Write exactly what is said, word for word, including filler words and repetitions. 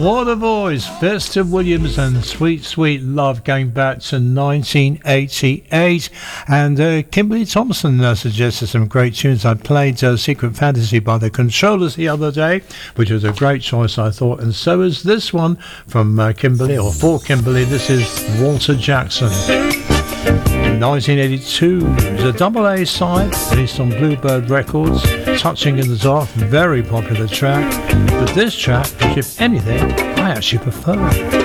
What a voice! Vesta Williams and Sweet Sweet Love, going back to nineteen eighty-eight. And uh, Kimberly Thompson uh, suggested some great tunes. I played uh, Secret Fantasy by the Controllers the other day, which was a great choice, I thought. And so is this one from uh, Kimberly, or for Kimberly. This is Walter Jackson. In nineteen eighty-two, it was a double A side released on Bluebird Records. Touching in the Dark, very popular track. But this track, which if anything, I actually prefer.